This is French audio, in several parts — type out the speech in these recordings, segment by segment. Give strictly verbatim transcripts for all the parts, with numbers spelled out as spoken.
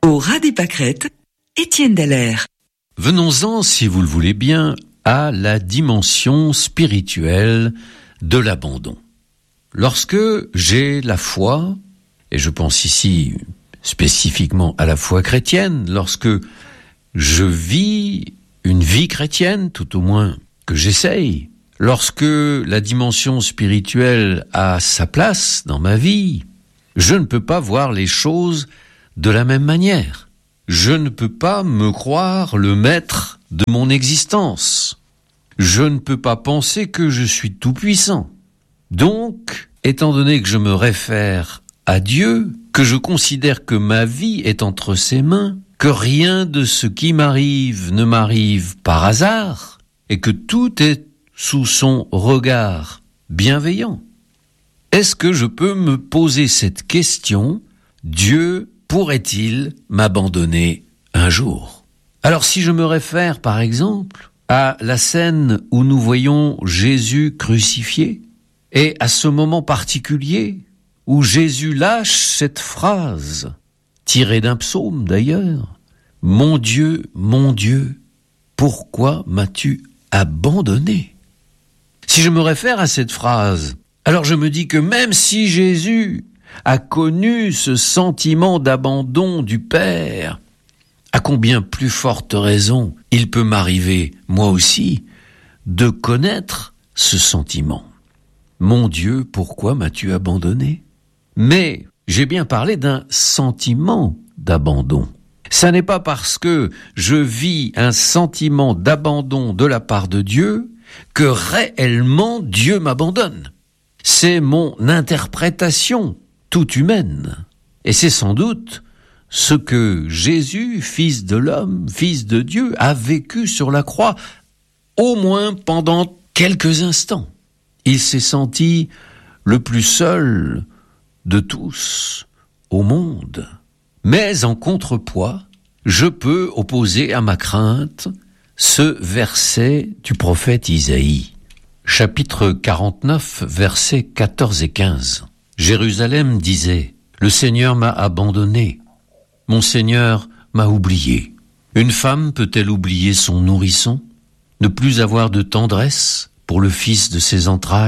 Au ras des pâquerettes, Étienne Dallaire. Venons-en, si vous le voulez bien, à la dimension spirituelle de l'abandon. Lorsque j'ai la foi, et je pense ici spécifiquement à la foi chrétienne, lorsque je vis une vie chrétienne, tout au moins que j'essaye, lorsque la dimension spirituelle a sa place dans ma vie, je ne peux pas voir les choses de la même manière. Je ne peux pas me croire le maître de mon existence. Je ne peux pas penser que je suis tout-puissant. Donc, étant donné que je me réfère à Dieu, que je considère que ma vie est entre ses mains, que rien de ce qui m'arrive ne m'arrive par hasard, et que tout est sous son regard bienveillant, est-ce que je peux me poser cette question, Dieu pourrait-il m'abandonner un jour ? Alors si je me réfère par exemple à la scène où nous voyons Jésus crucifié, et à ce moment particulier où Jésus lâche cette phrase, tirée d'un psaume d'ailleurs, « Mon Dieu, mon Dieu, pourquoi m'as-tu abandonné ?» Si je me réfère à cette phrase, alors je me dis que même si Jésus a connu ce sentiment d'abandon du Père, à combien plus forte raison il peut m'arriver, moi aussi, de connaître ce sentiment. Mon Dieu, pourquoi m'as-tu abandonné ? Mais j'ai bien parlé d'un sentiment d'abandon. Ça n'est pas parce que je vis un sentiment d'abandon de la part de Dieu que réellement Dieu m'abandonne. C'est mon interprétation toute humaine. Et c'est sans doute ce que Jésus, fils de l'homme, fils de Dieu, a vécu sur la croix, au moins pendant quelques instants. Il s'est senti le plus seul de tous au monde. Mais en contrepoids, je peux opposer à ma crainte ce verset du prophète Isaïe, chapitre quarante-neuf, versets quatorze et quinze. Jérusalem disait, « Le Seigneur m'a abandonné, mon Seigneur m'a oublié. » Une femme peut-elle oublier son nourrisson, ne plus avoir de tendresse pour le fils de ses entrailles ?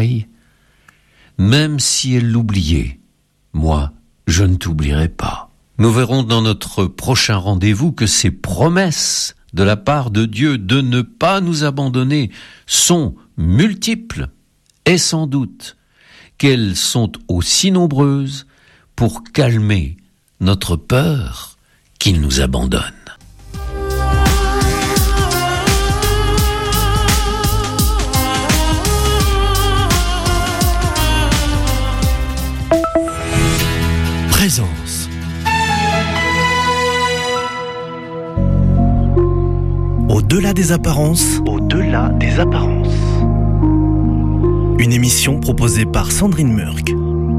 Même si elle l'oubliait, moi, je ne t'oublierai pas. Nous verrons dans notre prochain rendez-vous que ces promesses de la part de Dieu de ne pas nous abandonner sont multiples et sans doute qu'elles sont aussi nombreuses pour calmer notre peur qu'il nous abandonne. Présence. Au-delà des apparences. Au-delà des apparences. Une émission proposée par Sandrine Murk.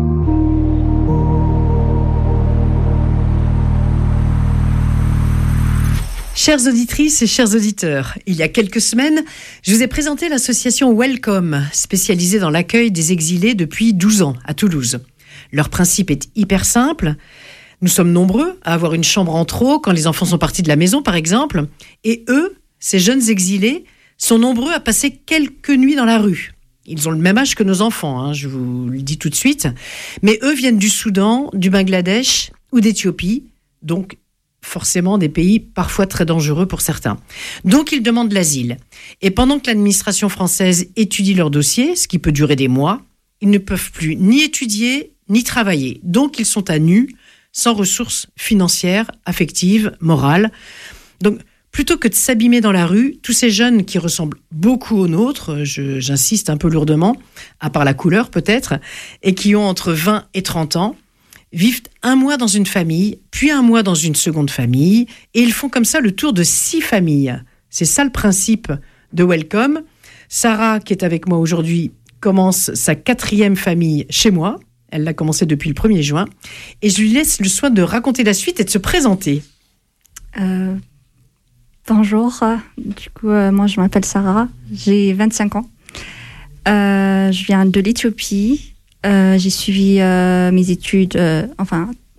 Chères auditrices et chers auditeurs, il y a quelques semaines, je vous ai présenté l'association Welcome, spécialisée dans l'accueil des exilés depuis douze ans à Toulouse. Leur principe est hyper simple. Nous sommes nombreux à avoir une chambre en trop quand les enfants sont partis de la maison, par exemple. Et eux, ces jeunes exilés, sont nombreux à passer quelques nuits dans la rue. Ils ont le même âge que nos enfants, hein, je vous le dis tout de suite. Mais eux viennent du Soudan, du Bangladesh ou d'Éthiopie, donc forcément des pays parfois très dangereux pour certains. Donc ils demandent l'asile. Et pendant que l'administration française étudie leur dossier, ce qui peut durer des mois, ils ne peuvent plus ni étudier, ni travailler. Donc ils sont à nu, sans ressources financières, affectives, morales. Donc plutôt que de s'abîmer dans la rue, tous ces jeunes qui ressemblent beaucoup aux nôtres, je, j'insiste un peu lourdement, à part la couleur peut-être, et qui ont entre vingt et trente ans, vivent un mois dans une famille, puis un mois dans une seconde famille, et ils font comme ça le tour de six familles. C'est ça le principe de Welcome. Sarah, qui est avec moi aujourd'hui, commence sa quatrième famille chez moi. Elle l'a commencé depuis le premier juin. Et je lui laisse le soin de raconter la suite et de se présenter. Euh, bonjour. Du coup, euh, moi, je m'appelle Sarah. J'ai vingt-cinq ans. Euh, je viens de l'Éthiopie. Euh, j'ai suivi euh, mes études, euh, enfin,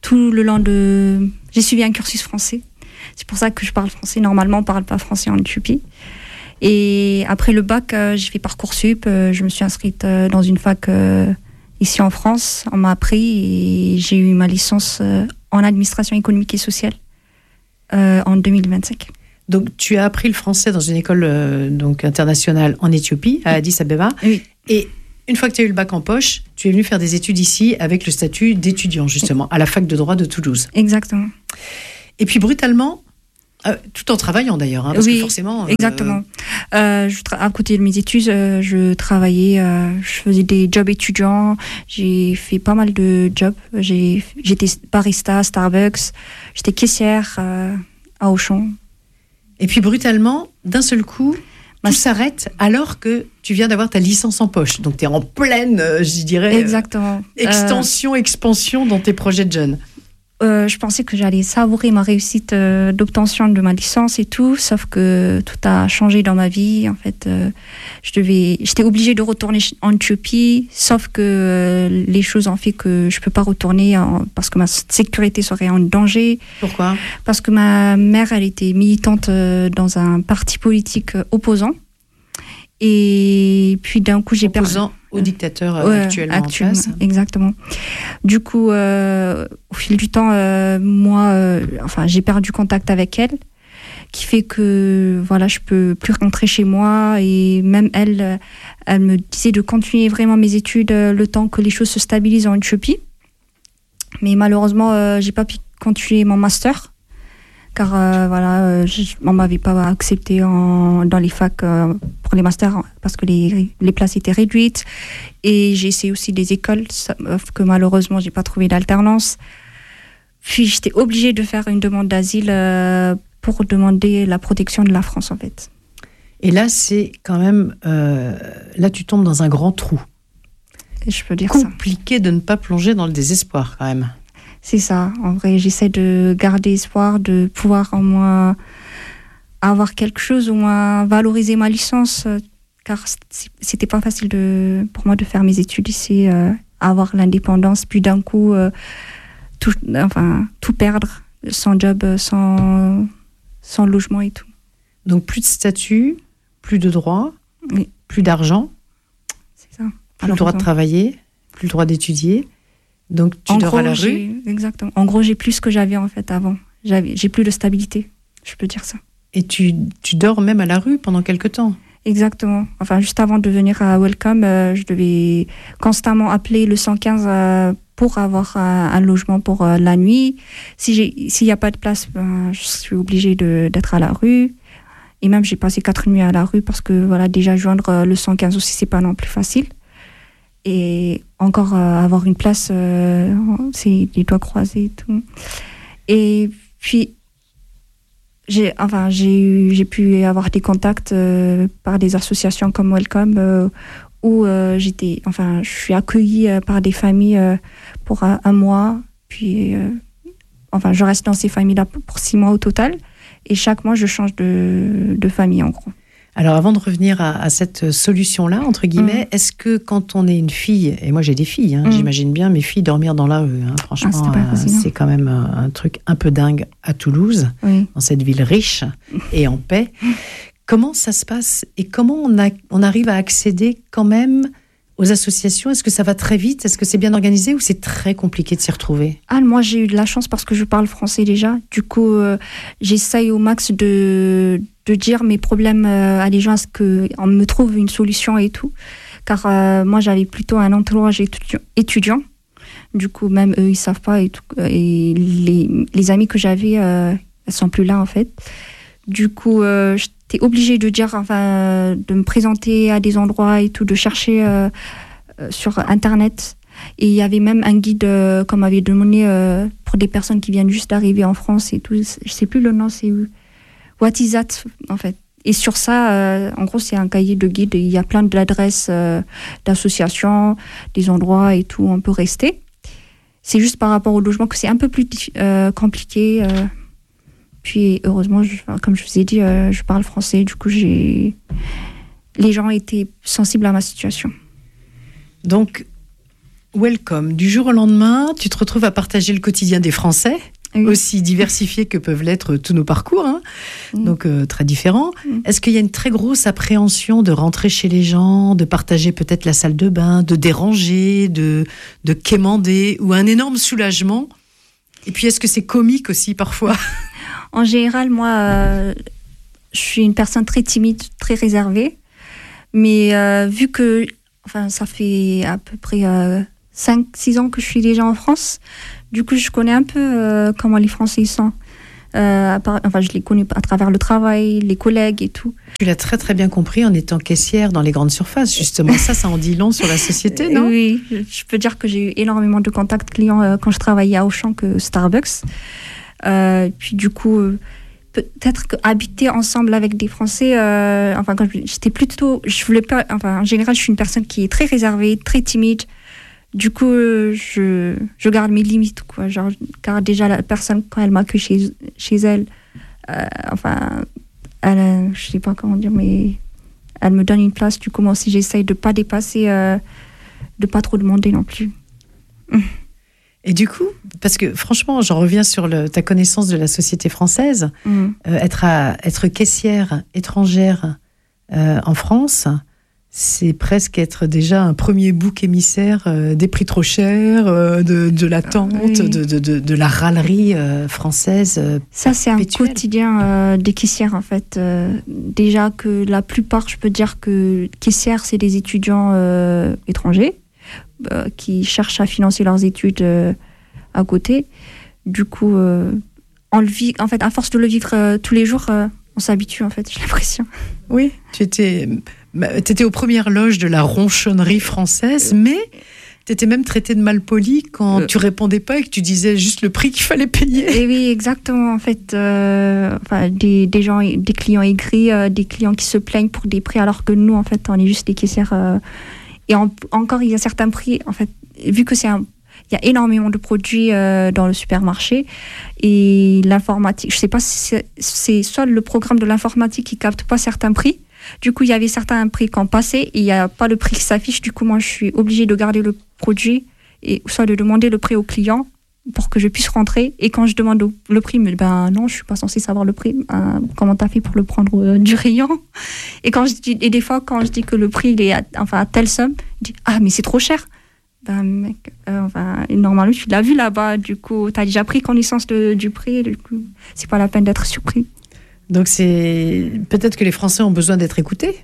tout le long de... J'ai suivi un cursus français. C'est pour ça que je parle français. Normalement, on ne parle pas français en Éthiopie. Et après le bac, euh, j'ai fait Parcoursup. Euh, je me suis inscrite euh, dans une fac euh, ici en France. On m'a appris et j'ai eu ma licence euh, en administration économique et sociale euh, en deux mille vingt-cinq. Donc, tu as appris le français dans une école euh, donc, internationale en Éthiopie, à Addis Abeba. Oui. Et une fois que tu as eu le bac en poche, tu es venu faire des études ici avec le statut d'étudiant, justement, à la fac de droit de Toulouse. Exactement. Et puis, brutalement, euh, tout en travaillant d'ailleurs, hein, parce oui, que forcément... Euh, exactement. Euh, je tra- à côté de mes études, euh, je travaillais, euh, je faisais des jobs étudiants, j'ai fait pas mal de jobs. J'ai, j'étais barista à Starbucks, j'étais caissière euh, à Auchan. Et puis brutalement, d'un seul coup, tout s'arrête alors que tu viens d'avoir ta licence en poche. Donc tu es en pleine, euh, je dirais, exactement. Euh, extension, euh, expansion dans tes projets de jeunes. Euh, je pensais que j'allais savourer ma réussite euh, d'obtention de ma licence et tout, sauf que tout a changé dans ma vie. En fait, euh, je devais, j'étais obligée de retourner en Éthiopie, sauf que euh, les choses ont fait que je peux pas retourner en, parce que ma sécurité serait en danger. Pourquoi ? Parce que ma mère, elle était militante euh, dans un parti politique euh, opposant. Et puis d'un coup, j'ai perdu. Opposant au dictateur euh, ouais, actuellement, actuellement en place. Exactement. Du coup, euh, au fil du temps, euh, moi, euh, enfin, j'ai perdu contact avec elle, qui fait que voilà, je peux plus rentrer chez moi. Et même elle, elle me disait de continuer vraiment mes études euh, le temps que les choses se stabilisent en Éthiopie. Mais malheureusement, euh, j'ai pas pu continuer mon master. Car euh, voilà, euh, on m'avait pas accepté en, dans les facs euh, pour les masters parce que les, les places étaient réduites. Et j'ai essayé aussi des écoles, sauf que malheureusement, j'ai pas trouvé d'alternance. Puis j'étais obligée de faire une demande d'asile euh, pour demander la protection de la France, en fait. Et là, c'est quand même... Euh, là, tu tombes dans un grand trou. Et je peux dire Compliqué ça. Compliqué de ne pas plonger dans le désespoir, quand même. C'est ça. En vrai, j'essaie de garder espoir, de pouvoir au moins avoir quelque chose, au moins valoriser ma licence, car c'était pas facile de, pour moi de faire mes études ici, euh, avoir l'indépendance, puis d'un coup, euh, tout, enfin, tout perdre, sans job, sans, sans logement et tout. Donc plus de statut, plus de droits, oui. Plus d'argent, c'est ça. Plus Alors, le droit de travailler, plus le droit d'étudier. Donc tu en dors gros, à la j'ai, rue. Exactement. En gros, j'ai plus ce que j'avais en fait avant. J'avais, j'ai plus de stabilité, je peux dire ça. Et tu, tu dors même à la rue pendant quelque temps. Exactement. Enfin, juste avant de venir à Welcome, euh, je devais constamment appeler le cent quinze euh, pour avoir un, un logement pour euh, la nuit. Si j'ai, s'il n'y a pas de place, ben, je suis obligée de, d'être à la rue. Et même, j'ai passé quatre nuits à la rue parce que voilà, déjà joindre le cent quinze aussi, c'est pas non plus facile. Et encore euh, avoir une place, euh, c'est les doigts croisés et tout. Et puis, j'ai, enfin, j'ai, eu, j'ai pu avoir des contacts euh, par des associations comme Welcome, euh, où euh, j'étais, enfin, je suis accueillie euh, par des familles euh, pour un, un mois. Puis, euh, enfin, je reste dans ces familles-là pour six mois au total. Et chaque mois, je change de, de famille, en gros. Alors, avant de revenir à, à cette solution-là, entre guillemets, mmh. est-ce que quand on est une fille, et moi j'ai des filles, hein, mmh. j'imagine bien mes filles dormir dans la rue, hein, franchement, ah, euh, c'est quand même un, un truc un peu dingue à Toulouse, oui. dans cette ville riche et en paix. Comment ça se passe et comment on, a, on arrive à accéder quand même aux associations? Est-ce que ça va très vite? Est-ce que c'est bien organisé ou c'est très compliqué de s'y retrouver? Ah, moi, j'ai eu de la chance parce que je parle français déjà. Du coup, euh, j'essaye au max de, de dire mes problèmes euh, à des gens, à ce qu'on me trouve une solution et tout. Car euh, moi, j'avais plutôt un entourage étudiant. étudiant. Du coup, même eux, ils savent pas. Et, tout, et les, les amis que j'avais, euh, elles sont plus là, en fait. Du coup, euh, j'étais obligée de dire, enfin, de me présenter à des endroits et tout, de chercher euh, euh, sur Internet. Et il y avait même un guide euh, qu'on m'avait demandé euh, pour des personnes qui viennent juste d'arriver en France et tout. Je sais plus le nom, c'est What is that, en fait. Et sur ça, euh, en gros, c'est un cahier de guide. Il y a plein d'adresses euh, d'associations, des endroits et tout où on peut rester. C'est juste par rapport au logement que c'est un peu plus euh, compliqué. Euh, Puis heureusement, je, comme je vous ai dit, euh, je parle français. Du coup, j'ai... les gens étaient sensibles à ma situation. Donc, Welcome. Du jour au lendemain, tu te retrouves à partager le quotidien des Français, oui. aussi diversifiés que peuvent l'être tous nos parcours, hein. mmh. donc euh, très différents. Mmh. Est-ce qu'il y a une très grosse appréhension de rentrer chez les gens, de partager peut-être la salle de bain, de déranger, de, de quémander, ou un énorme soulagement? Et puis, est-ce que c'est comique aussi parfois? En général, moi, euh, je suis une personne très timide, très réservée. Mais euh, vu que enfin, ça fait à peu près euh, cinq six ans que je suis déjà en France, du coup, je connais un peu euh, comment les Français sont. Euh, à part, enfin, je les connais à travers le travail, les collègues et tout. Tu l'as très très bien compris en étant caissière dans les grandes surfaces, justement. Ça, ça en dit long sur la société, non? Oui, je peux dire que j'ai eu énormément de contacts clients euh, quand je travaillais à Auchan que Starbucks. Euh, puis du coup, euh, peut-être qu'habiter ensemble avec des Français, euh, enfin quand j'étais plutôt, je voulais pas, enfin en général, je suis une personne qui est très réservée, très timide. Du coup, euh, je je garde mes limites, quoi. Genre, car déjà la personne quand elle m'accueille chez chez elle, euh, enfin, elle, euh, je sais pas comment dire, mais elle me donne une place. Du coup, moi aussi, j'essaye de pas dépasser, euh, de pas trop demander non plus. Et du coup, parce que franchement, j'en reviens sur le, ta connaissance de la société française, mmh. euh, être, à, être caissière étrangère euh, en France, c'est presque être déjà un premier bouc émissaire euh, des prix trop chers, euh, de, de l'attente, oui. de, de, de, de la râlerie euh, française. Euh, Ça, c'est perpétuelle. Un quotidien euh, des caissières, en fait. Euh, déjà que la plupart, je peux dire que caissières, c'est des étudiants euh, étrangers. Euh, qui cherchent à financer leurs études euh, à côté. Du coup, euh, on le vit, en fait, à force de le vivre euh, tous les jours, euh, on s'habitue, en fait, j'ai l'impression. Oui, tu étais, t'étais aux premières loges de la ronchonnerie française, mais tu étais même traitée de malpoli quand euh, tu répondais pas et que tu disais juste le prix qu'il fallait payer. Et oui, exactement. En fait, euh, enfin, des, des gens, des clients aigris, euh, des clients qui se plaignent pour des prix, alors que nous, en fait, on est juste des caissières. Euh, Et en, encore, il y a certains prix, en fait, vu que c'est un, il y a énormément de produits euh, dans le supermarché et l'informatique, je ne sais pas si c'est, c'est soit le programme de l'informatique qui ne capte pas certains prix. Du coup, il y avait certains prix qui ont passé et il n'y a pas le prix qui s'affiche. Du coup, moi, je suis obligée de garder le produit et soit de demander le prix au client pour que je puisse rentrer. Et quand je demande le prix, mais ben non, je suis pas censée savoir le prix. Euh, comment t'as fait pour le prendre euh, du rayon? Et quand je dis, et des fois, quand je dis que le prix il est à, enfin à telle somme, je dis ah mais c'est trop cher. Ben mec, euh, enfin normalement tu l'as vu là-bas. Du coup, t'as déjà pris connaissance de, du prix. Du coup, c'est pas la peine d'être surpris. Donc c'est peut-être que les Français ont besoin d'être écoutés.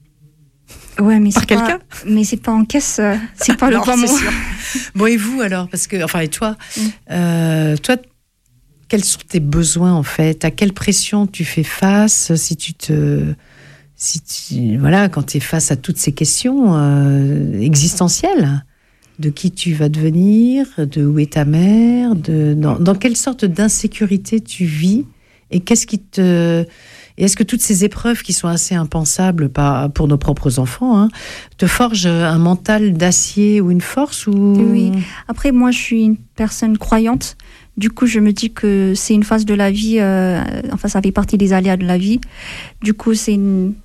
Ouais, mais par c'est quelqu'un pas, mais c'est pas en caisse, euh, c'est pas le bon moment. Bon, et vous alors, parce que, enfin, et toi, mm. euh, toi, quels sont tes besoins en fait? À quelle pression tu fais face si tu te, si tu, voilà, quand tu es face à toutes ces questions euh, existentielles, de qui tu vas devenir, de où est ta mère, de dans, dans quelle sorte d'insécurité tu vis et qu'est-ce qui te Et est-ce que toutes ces épreuves qui sont assez impensables pour nos propres enfants hein, te forgent un mental d'acier ou une force ou... Oui. Après, moi, je suis une personne croyante. Du coup, je me dis que c'est une phase de la vie. Euh, enfin, ça fait partie des aléas de la vie. Du coup, c'est une,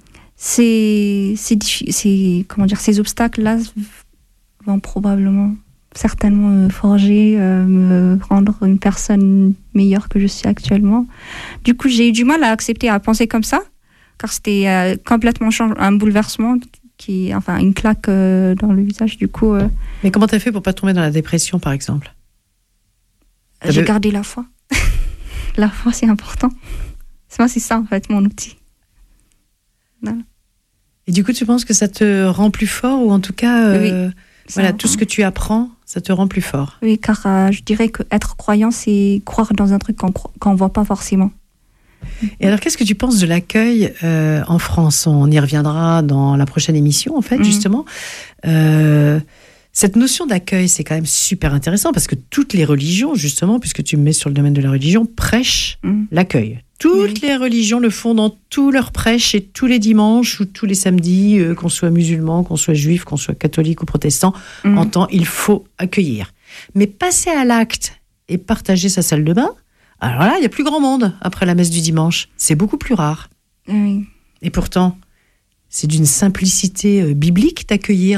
c'est, c'est, c'est comment dire, ces obstacles-là vont probablement, certainement me forger, euh, me rendre une personne meilleure que je suis actuellement. Du coup, j'ai eu du mal à accepter, à penser comme ça, car c'était euh, complètement change, un bouleversement, qui, enfin une claque euh, dans le visage. Du coup. Euh, Mais comment t'as fait pour pas tomber dans la dépression, par exemple? J'ai T'avais... gardé la foi. La foi, c'est important. C'est moi, c'est ça en fait mon outil. Voilà. Et du coup, tu penses que ça te rend plus fort ou en tout cas, euh, oui, voilà, tout ce que tu apprends. Ça te rend plus fort. Oui, car euh, je dirais qu'être croyant, c'est croire dans un truc qu'on qu'on ne voit pas forcément. Et alors, qu'est-ce que tu penses de l'accueil euh, en France? On y reviendra dans la prochaine émission, en fait, mmh. justement. Euh, cette notion d'accueil, c'est quand même super intéressant parce que toutes les religions, justement, puisque tu me mets sur le domaine de la religion, prêchent mmh. l'accueil. Toutes oui. les religions le font dans tous leurs prêches et tous les dimanches ou tous les samedis, euh, qu'on soit musulman, qu'on soit juif, qu'on soit catholique ou protestant, mmh. entend il faut accueillir. Mais passer à l'acte et partager sa salle de bain, alors là, il n'y a plus grand monde après la messe du dimanche. C'est beaucoup plus rare. Oui. Et pourtant, c'est d'une simplicité euh, biblique d'accueillir, non?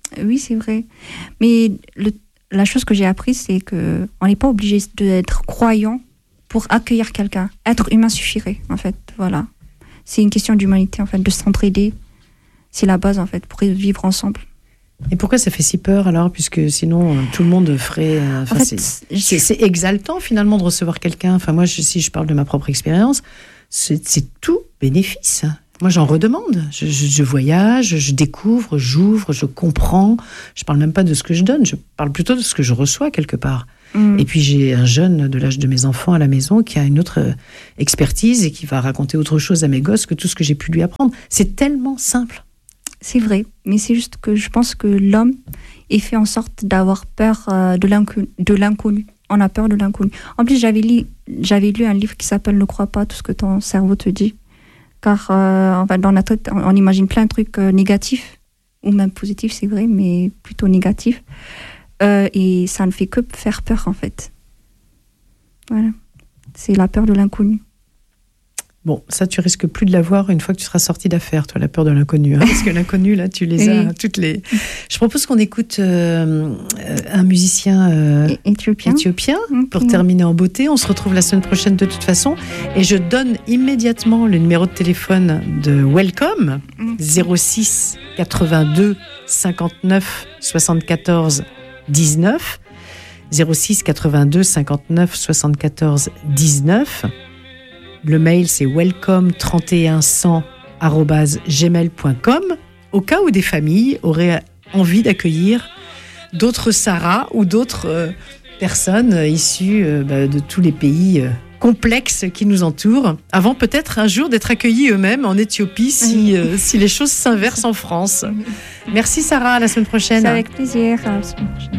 Oui, c'est vrai. Mais le, la chose que j'ai appris, c'est qu'on n'est pas obligé d'être croyant pour accueillir quelqu'un. Être humain suffirait, en fait. Voilà. C'est une question d'humanité, en fait, de s'entraider. C'est la base, en fait, pour vivre ensemble. Et pourquoi ça fait si peur, alors? Puisque sinon, euh, tout le monde ferait... Euh, En fait, c'est, je- c'est, c'est exaltant, finalement, de recevoir quelqu'un. Enfin, moi, je, si je parle de ma propre expérience, c'est, c'est tout bénéfice. Moi, j'en redemande. Je, je, je voyage, je découvre, j'ouvre, je comprends. Je parle même pas de ce que je donne. Je parle plutôt de ce que je reçois, quelque part. Mm. Et puis j'ai un jeune de l'âge de mes enfants à la maison qui a une autre euh, expertise et qui va raconter autre chose à mes gosses que tout ce que j'ai pu lui apprendre. C'est tellement simple. C'est vrai, mais c'est juste que je pense que l'homme est fait en sorte d'avoir peur euh, de, l'inconnu, de l'inconnu. On a peur de l'inconnu. En plus, j'avais lu, j'avais lu un livre qui s'appelle « Ne crois pas tout ce que ton cerveau te dit ». Car euh, en fait, dans la tête, on, on imagine plein de trucs euh, négatifs, ou même positifs, c'est vrai, mais plutôt négatifs. Euh, et ça ne fait que faire peur, en fait. Voilà. C'est la peur de l'inconnu. Bon, ça, tu risques plus de l'avoir une fois que tu seras sorti d'affaires, toi, la peur de l'inconnu. Hein, parce que l'inconnu, là, tu les as Oui. toutes les... Je propose qu'on écoute euh, euh, un musicien euh, Et- Éthiopien. éthiopien Ok. pour terminer en beauté. On se retrouve la semaine prochaine de toute façon. Et je donne immédiatement le numéro de téléphone de Welcome, Mm. zéro six quatre-vingt-deux cinquante-neuf soixante-quatorze dix-neuf. zéro six quatre-vingt-deux cinquante-neuf soixante-quatorze dix-neuf. Le mail, c'est welcome trente et un cent arobase gmail point com, au cas où des familles auraient envie d'accueillir d'autres Sarah ou d'autres euh, personnes euh, issues euh, bah, de tous les pays euh, complexes qui nous entourent, avant peut-être un jour d'être accueillis eux-mêmes en Éthiopie si, euh, si les choses s'inversent en France. Merci Sarah, à la semaine prochaine. C'est avec plaisir. À la semaine prochaine.